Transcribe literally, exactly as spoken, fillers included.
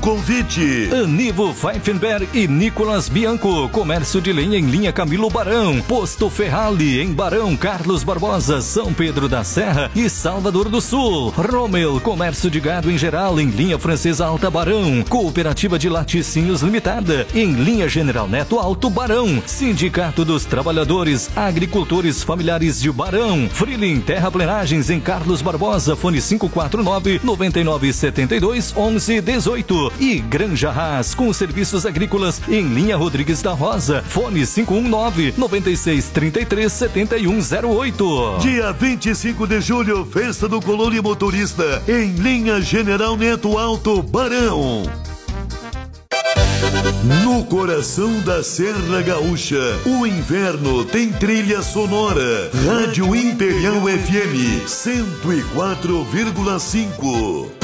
convite. Anivo Pfeifenberg e Nicolas Bianco. Comércio de lenha em linha Camilo Barão. Posto Ferrali em Barão, Carlos Barbosa, São Pedro da Serra e Salvador do Sul. Rommel, comércio de gado em geral em linha Francesa Alta Barão. Cooperativa de Laticínios Limitada em linha General Neto Alto Barão. Sindicato dos Trabalhadores Agricultores Familiares de Barão. Freeling Terraplenagens em Carlos Barbosa, fone cinco quatro nove, nove nove sete dois, onze dezoito. E Granja Haas, com serviços agrícolas em linha Rodrigues da Rosa, fone cinco um nove, nove seis três três, sete um zero oito. Dia vinte e cinco de julho, festa do Colônia Motorista em linha General Neto Alto Barão. No coração da Serra Gaúcha, o inverno tem trilha sonora. Rádio Imperial F M cento e quatro vírgula cinco.